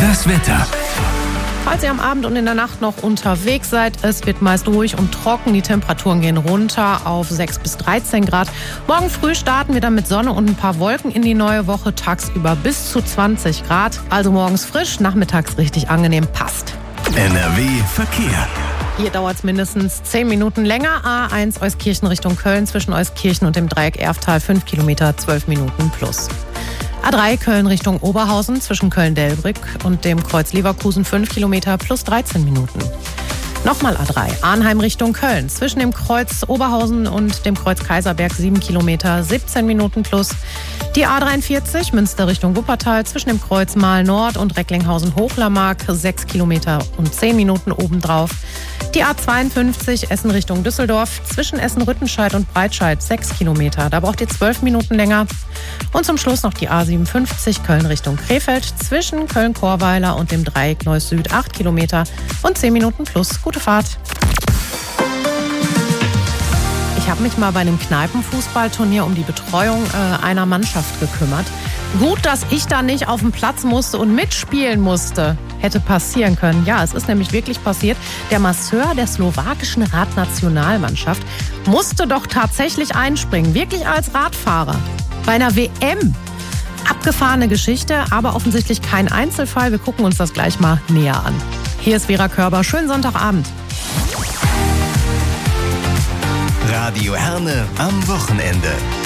Das Wetter. Falls ihr am Abend und in der Nacht noch unterwegs seid, es wird meist ruhig und trocken. Die Temperaturen gehen runter auf 6 bis 13 Grad. Morgen früh starten wir dann mit Sonne und ein paar Wolken in die neue Woche. Tagsüber bis zu 20 Grad. Also morgens frisch, nachmittags richtig angenehm. Passt. NRW Verkehr. Hier dauert es mindestens 10 Minuten länger. A1 Euskirchen Richtung Köln zwischen Euskirchen und dem Dreieck Erftal 5 Kilometer, 12 Minuten plus. A3 Köln Richtung Oberhausen zwischen Köln-Delbrück und dem Kreuz Leverkusen 5 Kilometer plus 13 Minuten. Nochmal A3 Arnheim Richtung Köln zwischen dem Kreuz Oberhausen und dem Kreuz Kaiserberg 7 Kilometer 17 Minuten plus. Die A43 Münster Richtung Wuppertal zwischen dem Kreuz Mahl-Nord und Recklinghausen-Hochlermark 6 Kilometer und 10 Minuten obendrauf. Die A52 Essen Richtung Düsseldorf zwischen Essen-Rüttenscheid und Breitscheid 6 Kilometer. Da braucht ihr 12 Minuten länger. Und zum Schluss noch die A57 Köln Richtung Krefeld zwischen Köln-Chorweiler und dem Dreieck Neuss Süd 8 Kilometer und 10 Minuten plus. Gute Fahrt. Ich habe mich mal bei einem Kneipenfußballturnier um die Betreuung einer Mannschaft gekümmert. Gut, dass ich da nicht auf den Platz musste und mitspielen musste. Hätte passieren können. Ja, es ist nämlich wirklich passiert. Der Masseur der slowakischen Radnationalmannschaft musste doch tatsächlich einspringen. Wirklich als Radfahrer. Bei einer WM. Abgefahrene Geschichte, aber offensichtlich kein Einzelfall. Wir gucken uns das gleich mal näher an. Hier ist Vera Körber. Schönen Sonntagabend. Radio Herne am Wochenende.